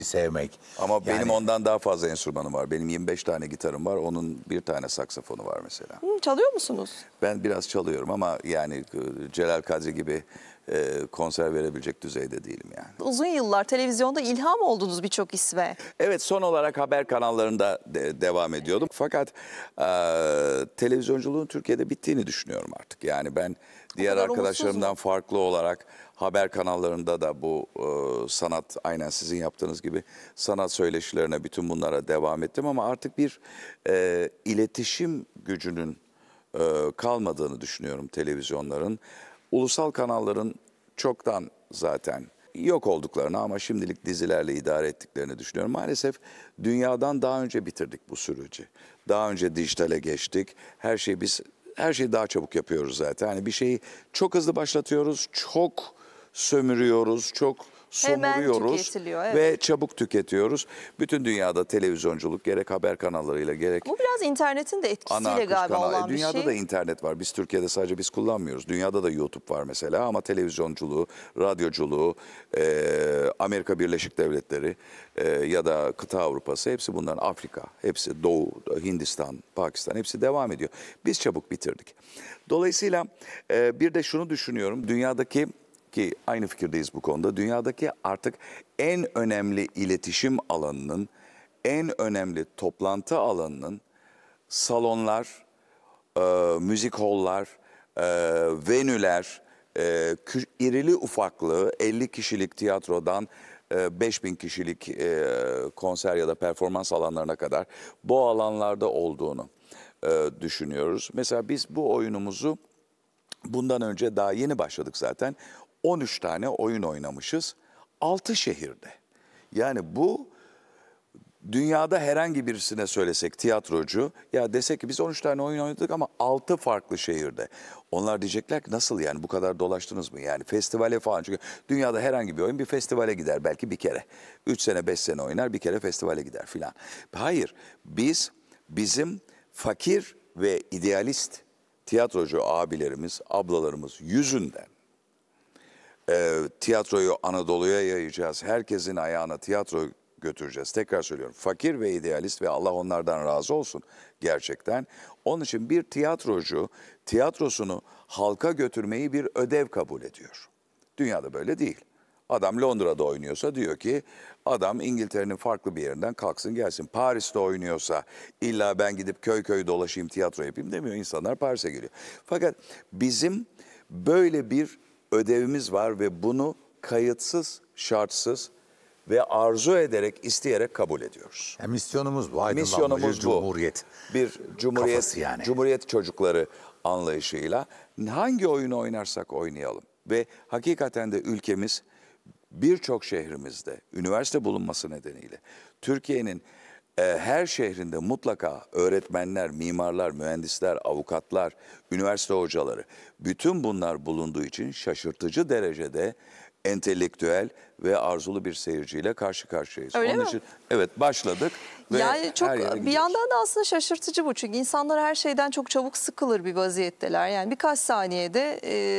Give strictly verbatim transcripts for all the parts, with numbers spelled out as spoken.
sevmek. Ama Yani- benim ondan daha fazla enstrümanım var. Benim yirmi beş tane gitarım var. Onun bir tane saksafonu var mesela. Hı, çalıyor musunuz? Ben biraz çalıyorum ama yani e, Celal Kadri gibi e, konser verebilecek düzeyde değilim yani. Uzun yıllar televizyonda ilham oldunuz birçok isme. Evet, son olarak haber kanallarında de- devam ediyordum. Fakat e, televizyonculuğun Türkiye'de bittiğini düşünüyorum artık. Yani ben diğer kadar umutsuz arkadaşlarımdan mu? farklı olarak haber kanallarında da bu e, sanat, aynen sizin yaptığınız gibi sanat söyleşilerine, bütün bunlara devam ettim. Ama artık bir e, iletişim gücünün e, kalmadığını düşünüyorum televizyonların. Ulusal kanalların çoktan zaten yok olduklarını ama şimdilik dizilerle idare ettiklerini düşünüyorum. Maalesef dünyadan daha önce bitirdik bu süreci. Daha önce dijitale geçtik. Her şeyi biz her şeyi daha çabuk yapıyoruz zaten. Hani bir şeyi çok hızlı başlatıyoruz, çok sömürüyoruz, çok Hemen somuruyoruz tüketiliyor, evet. ve çabuk tüketiyoruz. Bütün dünyada televizyonculuk gerek haber kanallarıyla gerek Bu biraz internetin de ana etkisiyle akış galiba kanal. olan E, bir Dünyada şey. da internet var. Biz Türkiye'de sadece biz kullanmıyoruz. Dünyada da YouTube var mesela ama televizyonculuğu, radyoculuğu, e, Amerika Birleşik Devletleri e, ya da kıta Avrupası hepsi bunların, Afrika, hepsi Doğu, Hindistan, Pakistan hepsi devam ediyor. Biz çabuk bitirdik. Dolayısıyla e, bir de şunu düşünüyorum. Dünyadaki, ki aynı fikirdeyiz bu konuda, dünyadaki artık en önemli iletişim alanının, en önemli toplantı alanının salonlar, e, müzik hollar, e, venüler, e, kü- irili ufaklı elli kişilik tiyatrodan e, beş bin kişilik e, konser ya da performans alanlarına kadar bu alanlarda olduğunu e, düşünüyoruz. Mesela biz bu oyunumuzu bundan önce daha yeni başladık zaten. on üç tane oyun oynamışız. altı şehirde. Yani bu dünyada herhangi birisine söylesek, tiyatrocu, ya desek ki biz on üç tane oyun oynadık ama altı farklı şehirde. Onlar diyecekler ki nasıl yani, bu kadar dolaştınız mı? Yani festivale falan, çünkü dünyada herhangi bir oyun bir festivale gider belki bir kere. üç sene beş sene oynar, bir kere festivale gider filan. Hayır, biz bizim fakir ve idealist tiyatrocu abilerimiz, ablalarımız yüzünden e, tiyatroyu Anadolu'ya yayacağız. Herkesin ayağına tiyatro götüreceğiz. Tekrar söylüyorum, fakir ve idealist ve Allah onlardan razı olsun gerçekten. Onun için bir tiyatrocu tiyatrosunu halka götürmeyi bir ödev kabul ediyor. Dünyada böyle değil. Adam Londra'da oynuyorsa diyor ki adam İngiltere'nin farklı bir yerinden kalksın gelsin. Paris'te oynuyorsa illa ben gidip köy köy dolaşayım tiyatro yapayım demiyor. İnsanlar Paris'e geliyor. Fakat bizim böyle bir ödevimiz var ve bunu kayıtsız, şartsız ve arzu ederek, isteyerek kabul ediyoruz. Ya misyonumuz bu, aydınlanmacı Misyonumuz bu. cumhuriyet. Bir cumhuriyet, Kafası yani. cumhuriyet çocukları anlayışıyla hangi oyunu oynarsak oynayalım. Ve hakikaten de ülkemiz birçok şehrimizde üniversite bulunması nedeniyle Türkiye'nin e, her şehrinde mutlaka öğretmenler, mimarlar, mühendisler, avukatlar, üniversite hocaları, bütün bunlar bulunduğu için şaşırtıcı derecede entelektüel ve arzulu bir seyirciyle karşı karşıyayız. Öyle Onun mi? için evet başladık ve Yani çok her yere bir gidiyoruz. yandan da aslında şaşırtıcı bu. Çünkü insanlar her şeyden çok çabuk sıkılır bir vaziyetteler. Yani birkaç saniyede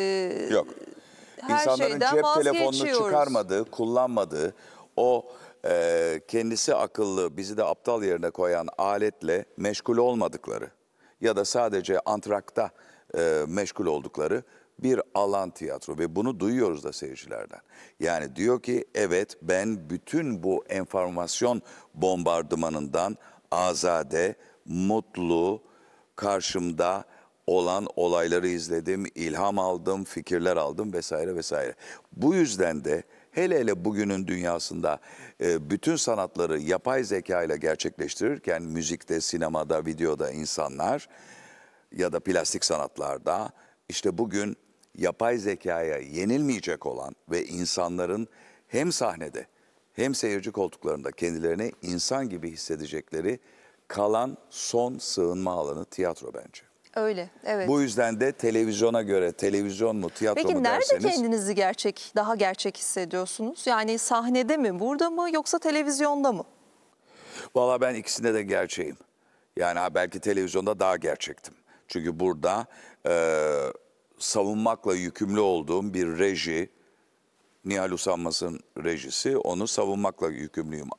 e, Yok. her İnsanların şeyden cep telefonunu vazgeçiyoruz. çıkarmadığı, kullanmadığı o e, kendisi akıllı, bizi de aptal yerine koyan aletle meşgul olmadıkları ya da sadece antrakta e, meşgul oldukları bir alan tiyatro ve bunu duyuyoruz da seyircilerden. Yani diyor ki evet, ben bütün bu enformasyon bombardımanından azade, mutlu, karşımda olan olayları izledim, ilham aldım, fikirler aldım vesaire vesaire. Bu yüzden de hele hele bugünün dünyasında e, bütün sanatları yapay zeka ile gerçekleştirirken müzikte, sinemada, videoda insanlar ya da plastik sanatlarda işte bugün yapay zekaya yenilmeyecek olan ve insanların hem sahnede hem seyirci koltuklarında kendilerini insan gibi hissedecekleri kalan son sığınma alanı tiyatro bence. Öyle, evet. Bu yüzden de televizyona göre televizyon mu tiyatro Peki mu nerede derseniz kendinizi gerçek, daha gerçek hissediyorsunuz? Yani sahnede mi, burada mı yoksa televizyonda mı? valla ben ikisinde de gerçeğim. Yani ha, belki televizyonda daha gerçektim. Çünkü burada e, savunmakla yükümlü olduğum bir reji, Nihal Usanmas'ın rejisi, onu savunmakla yükümlüyüm.